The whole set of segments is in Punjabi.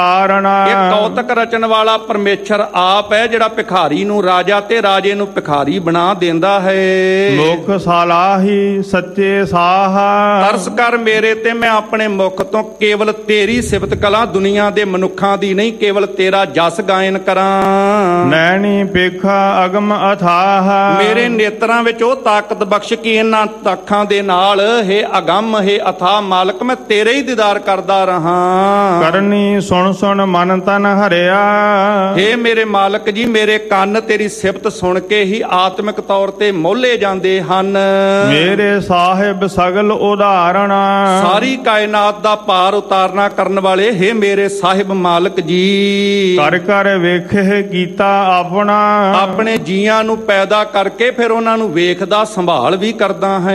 ਇਹ ਕੌਤਕ ਰਚਨ ਵਾਲਾ ਪਰਮੇਸ਼ਰ ਆਪ ਹੈ, ਜਿਹੜਾ ਭਿਖਾਰੀ ਨੂੰ ਰਾਜਾ ਤੇ ਰਾਜੇ ਨੂੰ ਭਿਖਾਰੀ ਬਣਾ ਦਿੰਦਾ ਹੈ। ਮੁਖ ਸਲਾਹੀ ਸੱਚੇ ਸਾਹ, ਤਰਸ ਕਰ ਮੇਰੇ ਤੇ, ਮੈਂ ਆਪਣੇ ਮੁਖ ਤੋਂ ਕੇਵਲ ਤੇਰੀ ਸਿਫਤ ਕਲਾਂ, ਦੁਨੀਆ ਦੇ ਮਨੁੱਖਾਂ ਦੀ ਨਹੀਂ, ਕੇਵਲ ਤੇਰਾ ਜਸ ਗਾਇਨ ਕਰਾਂ। ਨੈਣੀ ਪੇਖਾ ਅਗਮ ਅਥਾਹ, ਮੇਰੇ ਨੇਤਰਾਂ ਵਿੱਚ ਉਹ ਤਾਕਤ ਬਖਸ਼ ਕਿ ਇਹਨਾਂ ਅੱਖਾਂ ਦੇ ਨਾਲ ਹੈ ਅਗੰਮ ਹੈ ਅਥਾਹ ਮਾਲਕ, ਮੈਂ ਤੇਰੇ ਹੀ ਦੀਦਾਰ ਕਰਦਾ ਰਹਾ। ਕਰਨੀ ਸੁਣ ਸੁਣ ਮਨ ਤਨ ਹਰਿਆ, ਹੇ ਮੇਰੇ ਮਾਲਕ ਜੀ, ਮੇਰੇ ਕੰਨ ਤੇਰੀ ਸਿਫਤ ਸੁਣ ਕੇ ਹੀ ਆਤਮਿਕ ਤੌਰ ਤੇ ਮੋਲੇ ਜਾਂਦੇ ਹਨ। ਮੇਰੇ ਸਾਹਿਬ ਸਗਲ ਉਦਾਹਰਣ, ਸਾਰੀ ਕਾਇਨਾਤ ਦਾ ਭਾਰ ਉਤਾਰਨਾ ਕਰਨ ਵਾਲੇ ਹੇ ਮੇਰੇ ਸਾਹਿਬ ਮਾਲਕ ਜੀ। ਕਰ ਕਰ ਵੇਖੇ ਕੀਤਾ ਆਪਣਾ, ਆਪਣੇ ਜੀਆਂ ਨੂੰ ਪੈਦਾ ਕਰਕੇ ਫਿਰ ਉਹਨਾਂ ਨੂੰ ਵੇਖਦਾ ਸੰਭਾਲ ਵੀ ਕਰਦਾ ਹੈ।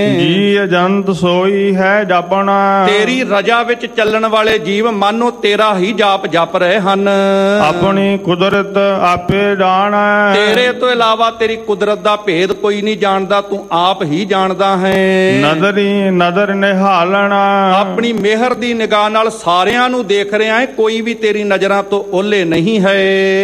ਜੀ ਅਜੰਤ ਸੋਈ ਹੈ ਜਪਣਾ, ਤੇਰੀ ਰਜਾ ਵਿੱਚ ਚੱਲਣ ਵਾਲੇ ਜੀਵ ਮਾਨੋ ਤੇਰਾ ਹੀ ਜਾਪ ਜਪ ਰਹੇ ਹਨ। ਆਪਣੀ ਕੁਦਰਤ ਆਪੇ ਜਾਣੈ, ਤੇਰੇ ਤੋਂ ਇਲਾਵਾ ਤੇਰੀ ਕੁਦਰਤ ਦਾ ਭੇਦ ਕੋਈ ਨਹੀਂ ਜਾਣਦਾ, ਤੂੰ ਆਪ ਹੀ ਜਾਣਦਾ ਹੈ। ਨਦਰੀ ਨਦਰ ਨਿਹਾਲਣਾ, ਆਪਣੀ ਮਿਹਰ ਦੀ ਨਿਗਾਹ ਨਾਲ ਸਾਰਿਆਂ ਨੂੰ ਦੇਖ ਰਿਹਾ ਹੈ, ਕੋਈ ਵੀ ਤੇਰੀ ਨਜ਼ਰਾਂ ਤੋਂ ਓਹਲੇ ਨਹੀਂ ਹੈ।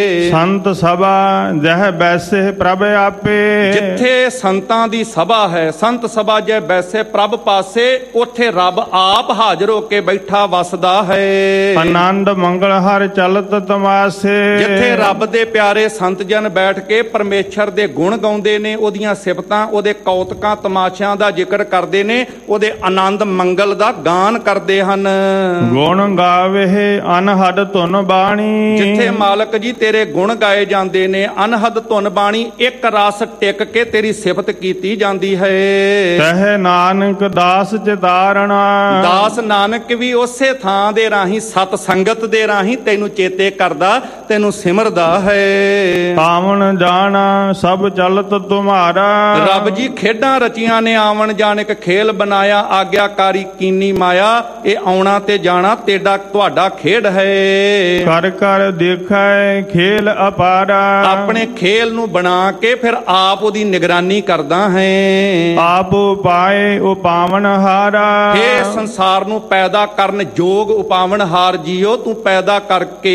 ਸੰਤ ਸਭਾ ਜਹ ਬੈਸੇ ਪ੍ਰਭ ਆਪੇ, ਜਿੱਥੇ ਸੰਤਾਂ ਦੀ ਸਭਾ ਹੈ, ਸੰਤ ਸਭਾ ਜਹ ਬੈਸੇ ਪ੍ਰਭ ਪਾਸੇ, ਉੱਥੇ ਰੱਬ ਆਪ ਹਾਜ਼ਰ ਹੋ ਕੇ ਬੈਠਾ ਵਸਦਾ ਹੈ। ਆਨੰਦ ਮੰਗਲ ਹਰ ਚਲਤ ਤਮਾਸੇ, ਜਿੱਥੇ ਰੱਬ ਦੇ ਪਿਆਰੇ ਸੰਤ ਜਨ ਬੈਠ ਕੇ ਪਰਮੇਸ਼ਰ ਦੇ ਗੁਣ ਗਾਉਂਦੇ ਨੇ, ਉਹਦੀਆਂ ਸਿਫਤਾਂ, ਉਹਦੇ ਕੌਤਕਾਂ ਤਮਾਸ਼ਿਆਂ ਦਾ ਜ਼ਿਕਰ ਕਰਦੇ ਨੇ, ਉਹਦੇ ਆਨੰਦ ਮੰਗਲ ਦਾ ਗਾਨ ਕਰਦੇ ਹਨ। ਗੁਣ ਗਾਵੇ ਅਨਹਦ ਧੁਨ ਬਾਣੀ, ਜਿੱਥੇ ਮਾਲਕ ਜੀ ਤੇਰੇ ਗੁਣ ਗਾਏ ਜਾਂਦੇ ਨੇ, ਅਨਹਦ ਧੁਨ ਬਾਣੀ, ਇੱਕ ਰਸ ਟਿਕ ਕੇ ਤੇਰੀ ਸਿਫਤ ਕੀਤੀ ਜਾਂਦੀ ਹੈ। ਤਹਿ ਨਾਨਕ ਦਾਸ ਚਿਤਾਰਣਾ, ਦਾਸ ਨਾਨਕ ਵੀ ਉਸੇ ਥਾਂ ਦੇ ਰਾਹੀਂ ਸਤ ਸੰਗਤ ਦੇ ਰਾਹੀਂ ਤੈਨੂੰ ਚੇਤੇ ਕਰਦਾ, ਤੈਨੂੰ ਸਿਮਰਦਾ ਹੈ। ਪਾਵਨ ਜਾਣਾ ਸਭ ਚਲਤ ਤੁਮਾਰਾ, ਰੱਬ ਜੀ ਖੇਡਾਂ ਰਚੀਆਂ ਨੇ, ਆਵਣ ਜਾਣ ਇੱਕ ਖੇਲ ਬਣਾਇਆ, ਆਗਿਆਕਾਰੀ ਕੀਨੀ ਮਾਇਆ, ਇਹ ਆਉਣਾ ਤੇ ਜਾਣਾ ਤੇਡਾ ਤੁਹਾਡਾ ਖੇਡ ਹੈ। ਕਰ ਕਰ ਦੇਖੈ ਖੇਲ ਅਪਾਰਾ, ਆਪਣੇ ਖੇਲ ਨੂੰ ਬਣਾ ਕੇ ਫਿਰ ਆਪ ਉਹਦੀ ਨਿਗਰਾਨੀ ਕਰਦਾ ਹੈ। ਆਪ ਪਾਏ ਉਪਾਵਨ ਹਾਰਾ, ਇਹ ਸੰਸਾਰ ਨੂੰ ਪੈਦਾ ਕਰਨ ਯੋਗ ਉਪਾਵਨ ਹਾਰ ਜੀਓ, ਤੂੰ ਪੈਦਾ ਕਰਕੇ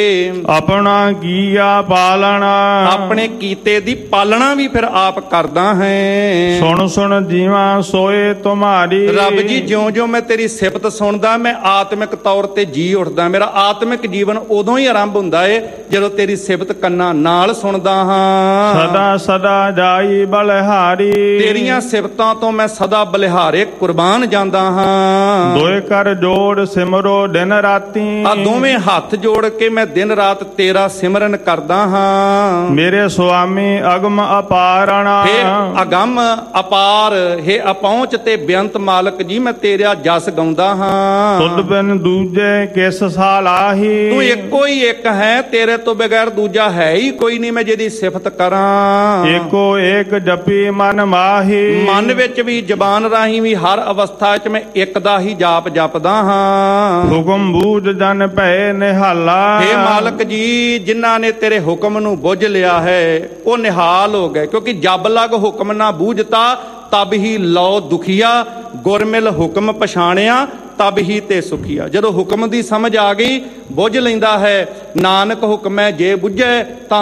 ਆਪਣਾ ਕੀਆ ਪਾਲਣਾ, ਆਪਣੇ ਕੀਤੇ ਦੀ ਪਾਲਣਾ ਵੀ ਫਿਰ ਆਪ ਕਰਦਾ ਹੈ। ਸੁਣ ਸੁਣ ਜੀਵਾ ਸੋਏ ਤੁਮਾਰੀ, ਰੱਬ ਜੀ ਜਿਉਂ ਜਿਉਂ ਮੈਂ ਤੇਰੀ ਸਿਫਤ ਸੁਣਦਾ, ਮੈਂ ਆਤਮਿਕ ਤੌਰ ਤੇ ਜੀ ਉੱਠਦਾ। ਮੇਰਾ ਆਤਮਿਕ ਜੀਵਨ ਉਦੋਂ ਹੀ ਆਰੰਭ ਹੁੰਦਾ ਏ ਜਦੋਂ ਤੇਰੀ ਸਿਫਤ ਕੰਨਾਂ ਨਾਲ ਸੁਣਦਾ ਹਾਂ। ਸਦਾ ਸਦਾ ਜਾਈ ਬਲਿਹਾਰੀ, ਤੇਰੀਆਂ ਸਿਫਤਾਂ ਤੋਂ ਮੈਂ ਸਦਾ ਬਲਿਹਾਰੇ ਕੁਰਬਾਨ ਜਾਂਦਾ ਹਾਂ। ਦੋਏ ਕਰ ਜੋੜ ਸਿਮਰੋ ਦਿਨ ਰਾਤੀ, ਆ ਦੋਵੇਂ ਹੱਥ ਜੋੜ ਕੇ ਮੈਂ ਦਿਨ ਰਾਤ ਤੇਰਾ ਸਿਮਰਨ ਕਰਦਾ ਹਾਂ। ਮੇਰੇ ਸੁਆਮੀ ਅਗਮ ਅਪਾਰਣਾ, ਹੇ ਅਗੰਮ ਅਪਾਰ, ਹੇ ਅਪਹੁੰਚ ਤੇ ਬੇਅੰਤ ਮਾਲਕ ਜੀ, ਮੈਂ ਤੇਰਾ ਜਸ ਗਾਉਂਦਾ ਹਾਂ। ਤੁਧ ਬਿਨ ਦੂਜੇ ਕਿਸ ਸਾਲਾਹੀ, ਤੂੰ ਇੱਕੋ ਹੀ ਇੱਕ ਹੈ, ਤੇਰੇ ਤੋਂ ਬਗੈਰ ਦੂਜਾ ਹੈ ਹੀ ਕੋਈ ਨਹੀਂ, ਮੈਂ ਜਿਹਦੀ ਸਿਫਤ ਕਰਾਂ। ਏਕੋ ਏਕ ਜਪੀ ਮਨ ਮਾਹੀ, ਮਨ ਵਿੱਚ ਵੀ ਜ਼ਬਾਨ ਰਾਹੀਂ ਵੀ ਹਰ ਅਵਸਥਾ 'ਚ ਮੈਂ ਇੱਕ ਦਾ ਹੀ ਜਾਪ ਜਪਦਾ ਹਾਂ। ਹੁਕਮ ਬੂਝ ਜਨ ਭੈ ਨਿਹਾਲਾ, ਹੇ ਮਾਲਕ ਜੀ, ਜਿਨ੍ਹਾਂ ਨੇ ਤੇਰੇ ਹੁਕਮ ਨੂੰ ਬੁੱਝ ਲਿਆ ਹੈ ਉਹ ਨਿਹਾਲ ਹੋ ਗਏ, ਕਿਉਂਕਿ ਜਬ ਲਗ ਹੁਕਮ ਨਾ ਬੂਝਤਾ ਤਬ ਹੀ ਲਓ ਦੁਖੀਆ, ਗੁਰਮਿਲ ਹੁਕਮ ਪਛਾਣਿਆ ਤਬ ਹੀ ਤੇ ਸੁਖੀਆ। ਜਦੋਂ ਹੁਕਮ ਦੀ ਸਮਝ ਆ ਗਈ, ਬੁੱਝ ਲੈਂਦਾ ਹੈ। ਨਾਨਕ ਹੁਕਮੈ ਜੇ ਬੁੱਝੈ ਤਾਂ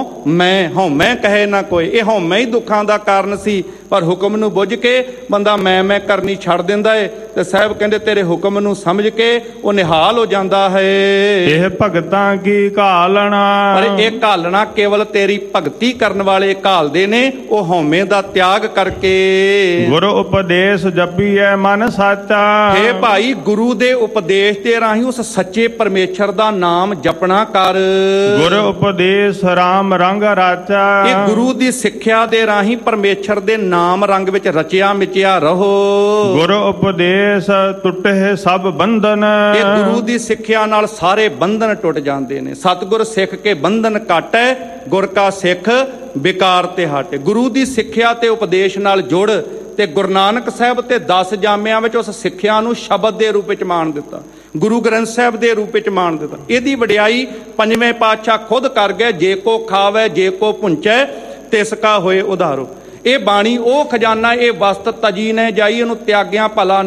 ਹਉਮੈ ਕਹੇ ਨਾ ਕੋਈ, ਇਹ ਹਉਮੈ ਹੀ ਦੁੱਖਾਂ ਦਾ ਕਾਰਨ ਸੀ। ਪਰ ਹੁਕਮ ਨੂੰ ਬੁੱਝ ਕੇ ਬੰਦਾ ਮੈਂ ਕਰਨੀ ਛੱਡ ਦਿੰਦਾ ਏ, ਤੇ ਸਾਹਿਬ ਕਹਿੰਦੇ ਤੇਰੇ ਹੁਕਮ ਨੂੰ ਸਮਝ ਕੇ ਉਹ ਨਿਹਾਲ ਹੋ ਜਾਂਦਾ ਹੈ। ਇਹ ਭਗਤਾਂ ਕੀ ਘਾਲਣਾ, ਪਰ ਇਹ ਘਾਲਣਾ ਕੇਵਲ ਤੇਰੀ ਭਗਤੀ ਕਰਨ ਵਾਲੇ ਘਾਲਦੇ ਨੇ, ਉਹ ਹਉਮੈ ਦਾ ਤਿਆਗ ਕਰਕੇ। ਗੁਰ ਉਪਦੇਸ਼ ਜਪੀਐ ਮਨ ਸਾਚਾ, ਹੇ ਭਾਈ, ਗੁਰੂ ਦੇ ਉਪਦੇਸ਼ ਦੇ ਰਾਹੀਂ ਉਸ ਸੱਚੇ ਪਰਮੇਸ਼ਰ ਦਾ ਨਾਮ ਜਪਣਾ ਕਰ। ਗੁਰ ਉਪਦੇਸ਼ ਰਾਮ ਰੰਗ ਰਾਚਾ, ਇਹ ਗੁਰੂ ਦੀ ਸਿੱਖਿਆ ਦੇ ਰਾਹੀਂ ਪਰਮੇਸ਼ਰ ਦੇ ਨਾਮ ਰੰਗ ਵਿੱਚ ਰਚਿਆ ਮਿਚਿਆ ਰਹੋ। ਗੁਰ ਉਪਦੇਸ਼ ਟੁੱਟੇ ਸਭ ਬੰਧਨ, ਇਹ ਗੁਰੂ ਦੀ ਸਿੱਖਿਆ ਨਾਲ ਸਾਰੇ ਬੰਧਨ ਟੁੱਟ ਜਾਂਦੇ ਨੇ। ਸਤਿਗੁਰ ਸਿੱਖ ਕੇ ਬੰਧਨ ਕਾਟੈ, ਗੁਰ ਕਾ ਸਿੱਖ ਵਿਕਾਰ ਤੇ ਹਟੇ। ਗੁਰੂ ਦੀ ਸਿੱਖਿਆ ਤੇ ਉਪਦੇਸ਼ ਨਾਲ ਜੁੜ, ਤੇ ਗੁਰੂ ਨਾਨਕ ਸਾਹਿਬ ਤੇ 10 ਜਾਮਿਆਂ ਵਿੱਚ ਉਸ ਸਿੱਖਿਆ ਨੂੰ ਸ਼ਬਦ ਦੇ ਰੂਪ ਵਿੱਚ ਮਾਣ ਦਿੱਤਾ, ਗੁਰੂ ਗ੍ਰੰਥ ਸਾਹਿਬ ਦੇ ਰੂਪ ਵਿੱਚ ਮਾਣ ਦਿੱਤਾ। ਇਹਦੀ ਵਡਿਆਈ ਪੰਜਵੇਂ ਪਾਤਸ਼ਾਹ ਖੁਦ ਕਰ ਗਏ, ਜੇ ਕੋ ਖਾਵੈ ਜੇ ਕੋ ਪੁੰਚੈ ਤਿਸ ਕਾ ਹੋਏ ਉਧਾਰੋ। ਇਹ ਬਾਣੀ ਉਹ ਖਜ਼ਾਨਾ, ਇਹ ਵਸਤ ਤਜੀ ਨੇ ਜਾਈ, ਇਹਨੂੰ ਤਿਆਗਿਆਂ ਭਲਾ